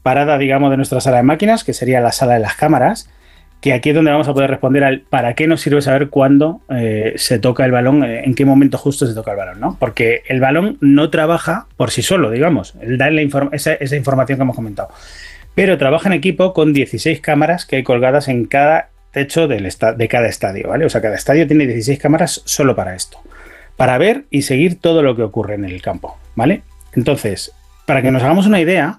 parada, digamos, de nuestra sala de máquinas, que sería la sala de las cámaras, que aquí es donde vamos a poder responder al para qué nos sirve saber cuándo se toca el balón, en qué momento justo se toca el balón, ¿no? Porque el balón no trabaja por sí solo, digamos, él da esa información que hemos comentado, pero trabaja en equipo con 16 cámaras que hay colgadas en cada techo de cada estadio, ¿vale? O sea, cada estadio tiene 16 cámaras solo para esto, para ver y seguir todo lo que ocurre en el campo, ¿vale? Entonces, para que nos hagamos una idea,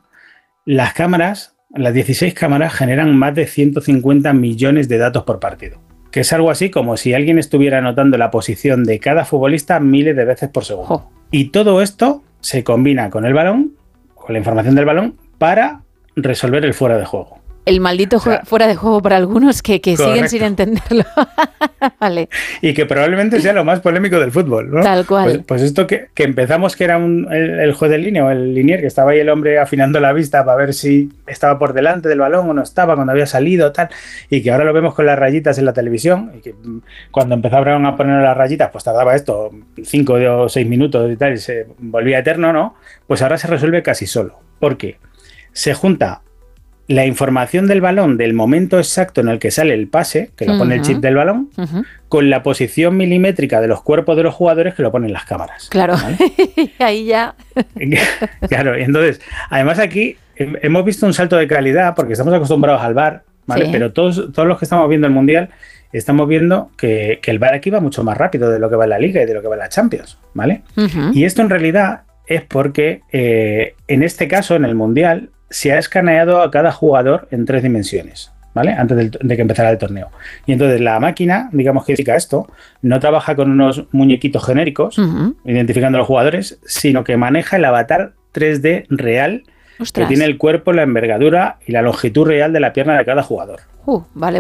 las 16 cámaras generan más de 150 millones de datos por partido, que es algo así como si alguien estuviera anotando la posición de cada futbolista miles de veces por segundo. Oh. Y todo esto se combina con el balón, con la información del balón, para resolver el fuera de juego. El maldito fuera de juego para algunos que siguen sin entenderlo. Vale. Y que probablemente sea lo más polémico del fútbol, ¿no? Tal cual. Pues esto que empezamos, que era el juez de línea o el linier, que estaba ahí el hombre afinando la vista para ver si estaba por delante del balón o no estaba, cuando había salido, tal, y que ahora lo vemos con las rayitas en la televisión, y que cuando empezaron a poner las rayitas, pues tardaba esto 5 o 6 minutos y tal, y se volvía eterno, ¿no? Pues ahora se resuelve casi solo. ¿Por qué? Se junta la información del balón del momento exacto en el que sale el pase, que lo pone el chip del balón, con la posición milimétrica de los cuerpos de los jugadores, que lo ponen las cámaras. Claro, ¿vale? Ahí ya. Claro, y entonces, además aquí hemos visto un salto de calidad, porque estamos acostumbrados al VAR, ¿vale? Sí. Pero todos los que estamos viendo el Mundial, estamos viendo que el VAR aquí va mucho más rápido de lo que va en la Liga y de lo que va en la Champions, ¿vale? Y esto en realidad es porque, en este caso, en el Mundial, se ha escaneado a cada jugador en 3 dimensiones, ¿vale? Antes de que empezara el torneo. Y entonces la máquina, digamos que indica esto, no trabaja con unos muñequitos genéricos, identificando a los jugadores, sino que maneja el avatar 3D real. ¡Ostras! Que tiene el cuerpo, la envergadura y la longitud real de la pierna de cada jugador. Vale.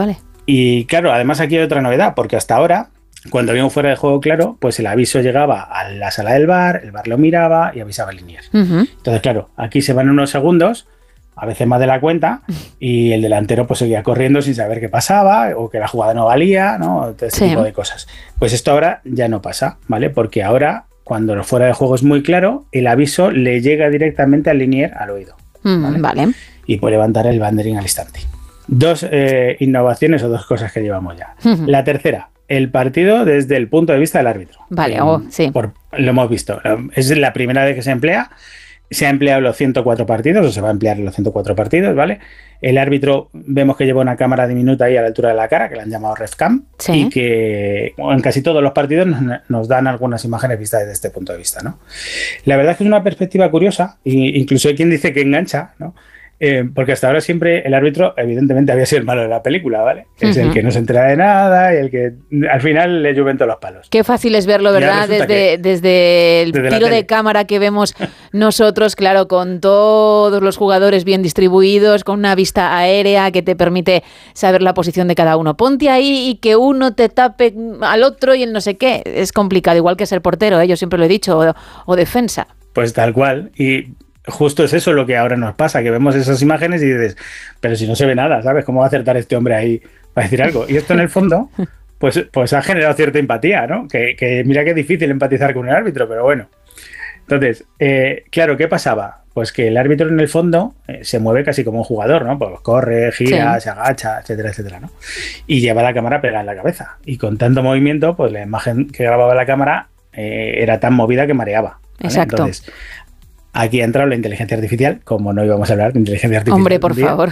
Y claro, además aquí hay otra novedad, porque hasta ahora, cuando había un fuera de juego claro, pues el aviso llegaba a la sala del VAR, el VAR lo miraba y avisaba al linier. Entonces, claro, aquí se van unos segundos, a veces más de la cuenta, y el delantero pues seguía corriendo sin saber qué pasaba, o que la jugada no valía, ¿no? Todo este tipo de cosas. Pues esto ahora ya no pasa, ¿vale? Porque ahora, cuando el fuera de juego es muy claro, el aviso le llega directamente al linier al oído. Vale. Y puede levantar el banderín al instante. 2 innovaciones o 2 cosas que llevamos ya. La tercera, el partido desde el punto de vista del árbitro. Vale, sí. Lo hemos visto. Es la primera vez que se emplea. Se ha empleado en los 104 partidos, o se va a emplear en los 104 partidos, ¿vale? El árbitro, vemos que lleva una cámara diminuta ahí a la altura de la cara, que la han llamado RefCam, y que en casi todos los partidos nos dan algunas imágenes vistas desde este punto de vista, ¿no? La verdad es que es una perspectiva curiosa, e incluso hay quien dice que engancha, ¿no? Porque hasta ahora siempre el árbitro, evidentemente, había sido el malo de la película, ¿vale? Es el que no se entera de nada y el que al final le llueven todos los palos. Qué fácil es verlo, ¿verdad? Desde el tiro de cámara que vemos nosotros, claro, con todos los jugadores bien distribuidos, con una vista aérea que te permite saber la posición de cada uno. Ponte ahí y que uno te tape al otro y el no sé qué. Es complicado, igual que ser portero, yo siempre lo he dicho, o defensa. Pues tal cual. Y justo es eso lo que ahora nos pasa, que vemos esas imágenes y dices, pero si no se ve nada, ¿sabes? ¿Cómo va a acertar este hombre ahí para decir algo? Y esto en el fondo, pues ha generado cierta empatía, ¿no? Que mira que es difícil empatizar con un árbitro, pero bueno. Entonces, claro, ¿qué pasaba? Pues que el árbitro en el fondo se mueve casi como un jugador, ¿no? Pues corre, gira, se agacha, etcétera, etcétera, ¿no? Y lleva la cámara pegada en la cabeza. Y con tanto movimiento, pues la imagen que grababa la cámara era tan movida que mareaba, ¿vale? Exacto. Entonces, aquí ha entrado la inteligencia artificial, como no íbamos a hablar de inteligencia artificial. Hombre, por favor.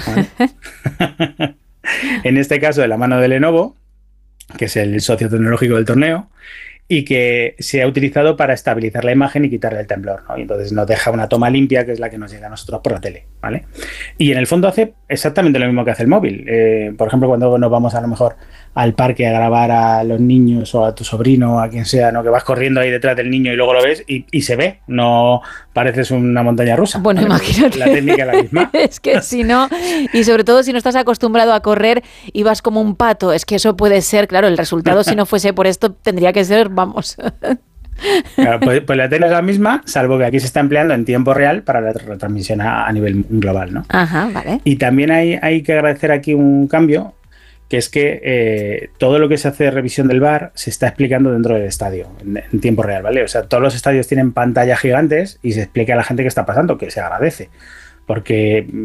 ¿Vale? En este caso, de la mano de Lenovo, que es el socio tecnológico del torneo, y que se ha utilizado para estabilizar la imagen y quitarle el temblor, ¿no? Y entonces nos deja una toma limpia, que es la que nos llega a nosotros por la tele, ¿vale? Y en el fondo hace exactamente lo mismo que hace el móvil. Por ejemplo, cuando nos vamos a lo mejor al parque a grabar a los niños o a tu sobrino o a quien sea, ¿no? Que vas corriendo ahí detrás del niño y luego lo ves y se ve, no pareces una montaña rusa. Bueno, ¿vale? Imagínate. La técnica es la misma. Es que si no, y sobre todo si no estás acostumbrado a correr y vas como un pato, es que eso puede ser, claro, el resultado si no fuese por esto tendría que ser, vamos. Claro, pues la técnica es la misma, salvo que aquí se está empleando en tiempo real para la retransmisión a nivel global, ¿no? Ajá, vale. Y también hay que agradecer aquí un cambio, que es que todo lo que se hace de revisión del VAR se está explicando dentro del estadio, en tiempo real, ¿vale? O sea, todos los estadios tienen pantallas gigantes y se explica a la gente qué está pasando, que se agradece, porque